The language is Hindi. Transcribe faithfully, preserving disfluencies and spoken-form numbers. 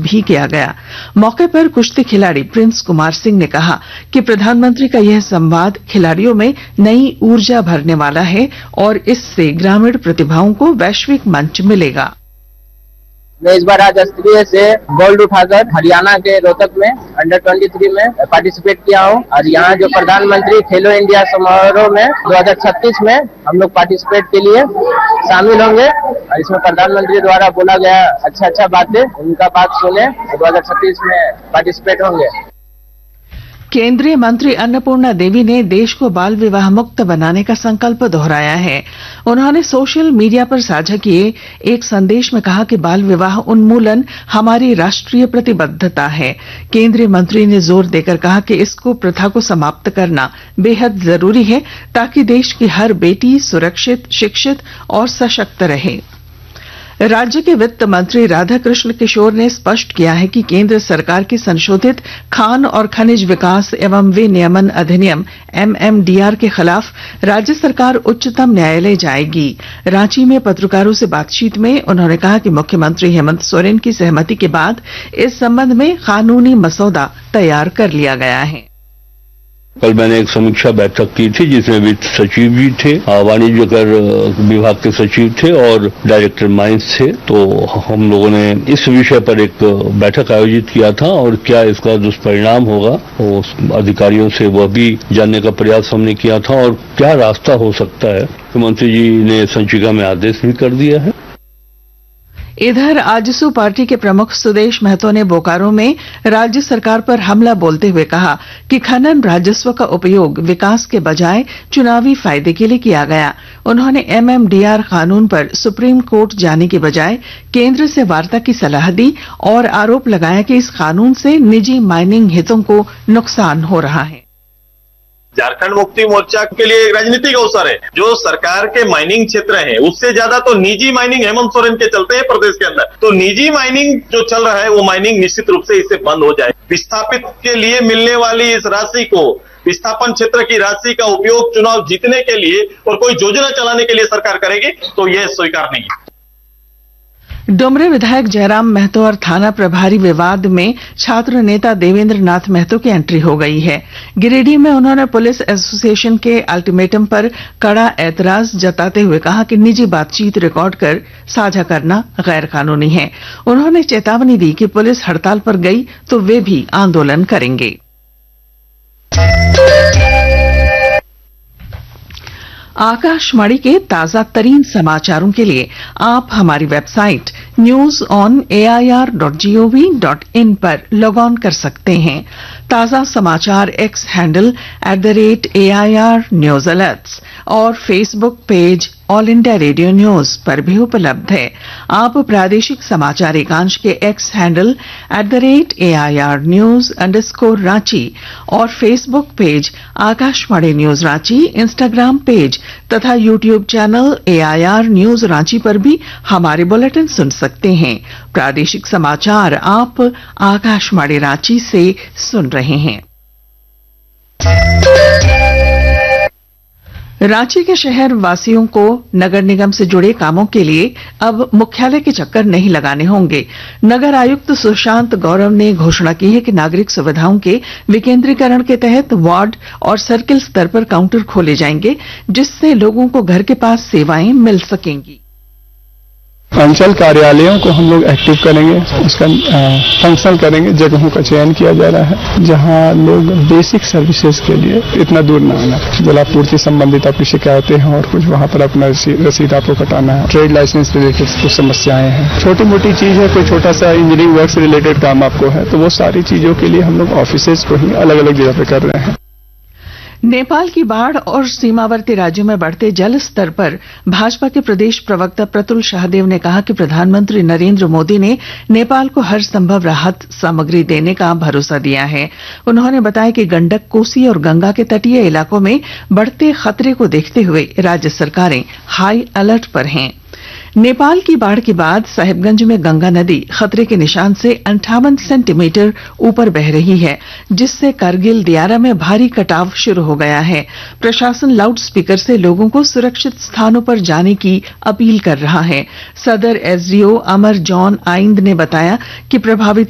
भी किया गया। मौके पर कुश्ती खिलाड़ी प्रिंस कुमार सिंह ने कहा कि प्रधानमंत्री का यह संवाद खिलाड़ियों में नई ऊर्जा भरने वाला है और इससे ग्रामीण प्रतिभाओं को वैश्विक मंच मिलेगा। मैं इस बार राज्य स्तरीय से गोल्ड उठाकर हरियाणा के रोहतक में अंडर तेईस में पार्टिसिपेट किया हूं और यहाँ जो प्रधानमंत्री खेलो इंडिया समारोह में दो हज़ार छत्तीस में हम लोग पार्टिसिपेट के लिए शामिल होंगे और इसमें प्रधानमंत्री द्वारा बोला गया अच्छा अच्छा बातें उनका बात सुने और दो हजार छत्तीस में पार्टिसिपेट होंगे। केंद्रीय मंत्री अन्नपूर्णा देवी ने देश को बाल विवाह मुक्त बनाने का संकल्प दोहराया है। उन्होंने सोशल मीडिया पर साझा किए एक संदेश में कहा कि बाल विवाह उन्मूलन हमारी राष्ट्रीय प्रतिबद्धता है। केंद्रीय मंत्री ने जोर देकर कहा कि इसको प्रथा को समाप्त करना बेहद जरूरी है ताकि देश की हर बेटी सुरक्षित, शिक्षित और सशक्त रहे। राज्य के वित्त मंत्री राधाकृष्ण किशोर ने स्पष्ट किया है कि केंद्र सरकार के संशोधित खान और खनिज विकास एवं विनियमन अधिनियम एम एम डी आर के खिलाफ राज्य सरकार उच्चतम न्यायालय जाएगी। रांची में पत्रकारों से बातचीत में उन्होंने कहा कि मुख्यमंत्री हेमंत सोरेन की सहमति के बाद इस संबंध में कानूनी मसौदा तैयार कर लिया गया है। कल मैंने एक समीक्षा बैठक की थी जिसमें वित्त सचिव भी थे, वाणिज्य कर विभाग के सचिव थे और डायरेक्टर माइंस थे। तो हम लोगों ने इस विषय पर एक बैठक आयोजित किया था और क्या इसका दुष्परिणाम होगा उस अधिकारियों से वह भी जानने का प्रयास हमने किया था और क्या रास्ता हो सकता है। मुख्यमंत्री जी ने संचिका में आदेश भी कर दिया है। इधर आजसू पार्टी के प्रमुख सुदेश महतो ने बोकारो में राज्य सरकार पर हमला बोलते हुए कहा कि खनन राजस्व का उपयोग विकास के बजाय चुनावी फायदे के लिए किया गया। उन्होंने एम एम डी आर कानून पर सुप्रीम कोर्ट जाने के बजाय केंद्र से वार्ता की सलाह दी और आरोप लगाया कि इस कानून से निजी माइनिंग हितों को नुकसान हो रहा है। झारखंड मुक्ति मोर्चा के लिए एक राजनीतिक अवसर है। जो सरकार के माइनिंग क्षेत्र हैं उससे ज्यादा तो निजी माइनिंग हेमंत सोरेन के चलते हैं प्रदेश के अंदर। तो निजी माइनिंग जो चल रहा है वो माइनिंग निश्चित रूप से इससे बंद हो जाए। विस्थापित के लिए मिलने वाली इस राशि को, विस्थापन क्षेत्र की राशि का उपयोग चुनाव जीतने के लिए और कोई योजना चलाने के लिए सरकार करेगी तो यह स्वीकार नहीं है। डुमरे विधायक जयराम महतो और थाना प्रभारी विवाद में छात्र नेता देवेंद्र नाथ महतो की एंट्री हो गई है। गिरिडीह में उन्होंने पुलिस एसोसिएशन के अल्टीमेटम पर कड़ा ऐतराज जताते हुए कहा कि निजी बातचीत रिकॉर्ड कर साझा करना गैर कानूनी है। उन्होंने चेतावनी दी कि पुलिस हड़ताल पर गई तो वे भी आंदोलन करेंगे। आकाशवाणी के ताजा तरीन समाचारों के लिए आप हमारी website news on A I R dot G O V dot in पर लॉग ऑन कर सकते हैं। ताजा समाचार x handle at the rate A I R news alerts और Facebook page all India radio news पर भी उपलब्ध है। आप प्रादेशिक समाचार एकांश के x handle at the rate A I R news underscore Ranchi और Facebook page Akashvani news Ranchi, Instagram page तथा YouTube channel A I R news Ranchi पर भी हमारे बुलेटिन सुन सकते हैं। प्रादेशिक समाचार आप आकाशवाणी रांची से सुन रहे हैं। रांची के शहर वासियों को नगर निगम से जुड़े कामों के लिए अब मुख्यालय के चक्कर नहीं लगाने होंगे। नगर आयुक्त सुशांत गौरव ने घोषणा की है कि नागरिक सुविधाओं के विकेंद्रीकरण के तहत वार्ड और सर्किल स्तर पर काउंटर खोले जाएंगे जिससे लोगों को घर के पास सेवाएं मिल सकेंगी। अंचल कार्यालयों को हम लोग एक्टिव करेंगे, उसका फंक्शनल करेंगे। जगहों का चयन किया जा रहा है जहां लोग बेसिक सर्विसेज के लिए इतना दूर न आना, जलापूर्ति संबंधित आपकी शिकायतें हैं और कुछ वहां पर अपना रसीद आपको कटाना है, ट्रेड लाइसेंस रिलेटेड कुछ समस्याएं हैं, छोटी मोटी चीज है, कोई छोटा सा इंजीनियरिंग वर्क से रिलेटेड काम आपको है, तो वो सारी चीजों के लिए हम लोग ऑफिसेज को ही अलग अलग जगह पे कर रहे हैं। नेपाल की बाढ़ और सीमावर्ती राज्यों में बढ़ते जल स्तर पर भाजपा के प्रदेश प्रवक्ता प्रतुल शाहदेव ने कहा कि प्रधानमंत्री नरेंद्र मोदी ने नेपाल को हर संभव राहत सामग्री देने का भरोसा दिया है। उन्होंने बताया कि गंडक, कोसी और गंगा के तटीय इलाकों में बढ़ते खतरे को देखते हुए राज्य सरकारें हाई अलर्ट पर हैं। नेपाल की बाढ़ के बाद साहिबगंज में गंगा नदी खतरे के निशान से अंठावन सेंटीमीटर ऊपर बह रही है, जिससे कारगिल दियारा में भारी कटाव शुरू हो गया है। प्रशासन लाउड स्पीकर से लोगों को सुरक्षित स्थानों पर जाने की अपील कर रहा है। सदर एसडीओ अमर जॉन आइंद ने बताया कि प्रभावित